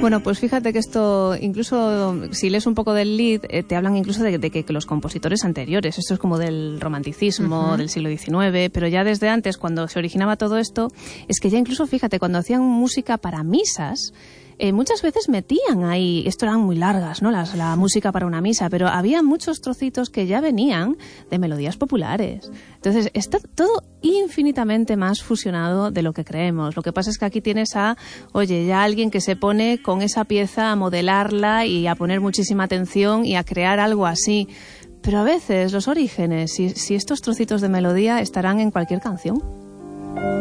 Bueno, pues fíjate que esto, incluso si lees un poco del Lied, te hablan incluso de que los compositores anteriores, esto es como del romanticismo, del siglo XIX, pero ya desde antes, cuando se originaba todo esto, es que ya incluso, fíjate, cuando hacían música para misas, muchas veces metían ahí, esto eran muy largas, ¿no? La música para una misa, pero había muchos trocitos que ya venían de melodías populares. Entonces, está todo infinitamente más fusionado de lo que creemos. Lo que pasa es que aquí tienes ya alguien que se pone con esa pieza a modelarla y a poner muchísima atención y a crear algo así. Pero a veces los orígenes, si estos trocitos de melodía estarán en cualquier canción.